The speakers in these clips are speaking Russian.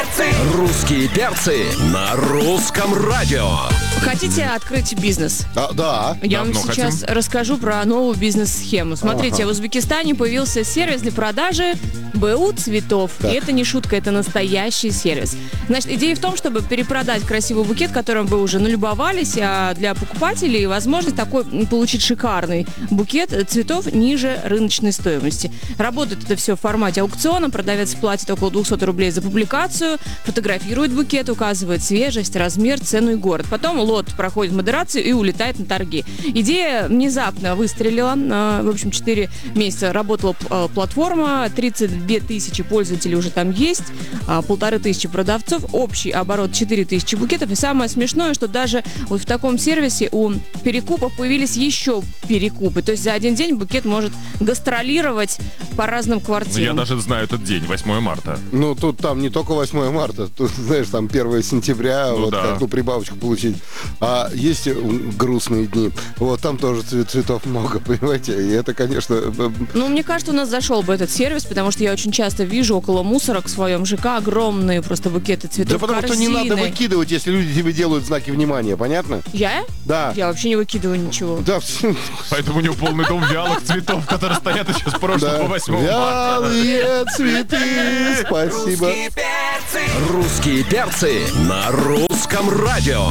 Русские перцы на русском радио. Хотите открыть бизнес? Да. Я вам сейчас расскажу про новую бизнес-схему. Смотрите, в Узбекистане появился сервис для продажи БУ цветов. Так. И это не шутка, это настоящий сервис. Значит, идея в том, чтобы перепродать красивый букет, которым вы уже налюбовались, а для покупателей возможность такой получить шикарный букет цветов ниже рыночной стоимости. Работает это все в формате аукциона. Продавец платит около 200 рублей за публикацию, фотографирует букет, указывает свежесть, размер, цену и город. Потом лот проходит модерацию и улетает на торги. Идея внезапно выстрелила. В общем, 4 месяца работала платформа, 32 тысячи пользователей уже там есть, 1500 продавцов, общий оборот 4000 букетов. И самое смешное, что даже вот в таком сервисе у перекупов появились еще перекупы. То есть за один день букет может гастролировать по разным квартирам. Я даже знаю этот день, 8 марта. Ну, тут там не только 8 марта, тут, знаешь, там 1 сентября, одну прибавочку получить. А есть грустные дни. Вот там тоже цветов много, понимаете? И это, конечно... Ну, мне кажется, у нас зашел бы этот сервис, потому что я очень часто вижу около мусорок в своем ЖК огромные просто букеты цветов. Да потому что не надо выкидывать, если люди тебе делают знаки внимания, понятно? Я? Да. Я вообще не выкидываю ничего. Да. Поэтому у него полный дом вялых цветов, которые стоят еще с прошлого по 8 марта. Вялые цветы. Спасибо. Русские перцы на русском радио.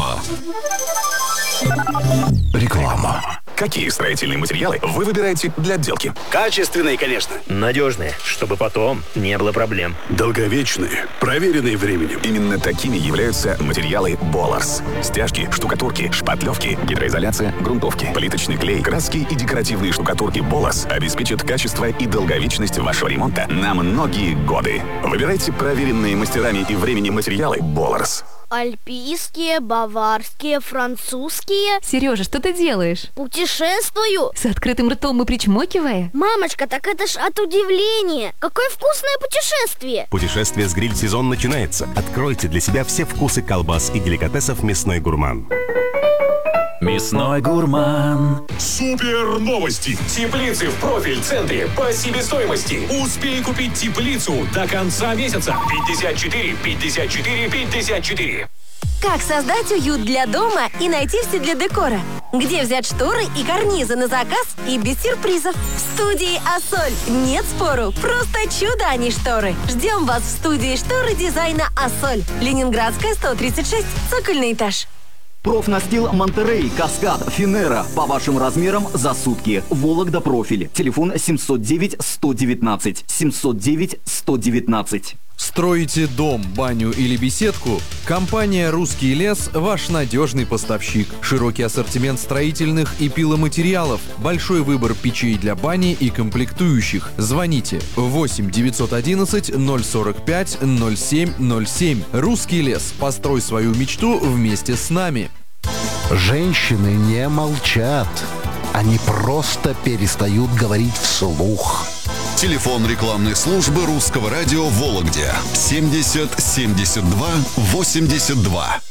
Реклама. Какие строительные материалы вы выбираете для отделки? Качественные, конечно. Надежные, чтобы потом не было проблем. Долговечные, проверенные временем. Именно такими являются материалы Боларс. Стяжки, штукатурки, шпатлевки, гидроизоляция, грунтовки, плиточный клей, краски и декоративные штукатурки Боларс обеспечат качество и долговечность вашего ремонта на многие годы. Выбирайте проверенные мастерами и временем материалы Боларс. Альпийские, баварские, французские. Сережа, что ты делаешь? Путешествую. С открытым ртом и причмокивая? Мамочка, так это ж от удивления. Какое вкусное путешествие. Путешествие с гриль-сезон начинается. Откройте для себя все вкусы колбас и деликатесов «Мясной гурман». Мясной гурман. Супер новости! Теплицы в профиль-центре по себестоимости. Успей купить теплицу до конца месяца. 54, 54, 54. Как создать уют для дома и найти все для декора? Где взять шторы и карнизы на заказ и без сюрпризов? В студии «Ассоль». Нет спору, просто чудо, а не шторы. Ждем вас в студии шторы дизайна «Ассоль». Ленинградская, 136, цокольный этаж. Профнастил Монтерей, Каскад, Финера. По вашим размерам за сутки. Вологда профиль. Телефон 709-119. 709-119. Строите дом, баню или беседку? Компания «Русский лес» – ваш надежный поставщик. Широкий ассортимент строительных и пиломатериалов, большой выбор печей для бани и комплектующих. Звоните 8 911 045 07 07. «Русский лес». Построй свою мечту вместе с нами. Женщины не молчат. Они просто перестают говорить вслух. Телефон рекламной службы русского радио в Вологде 70 72 82.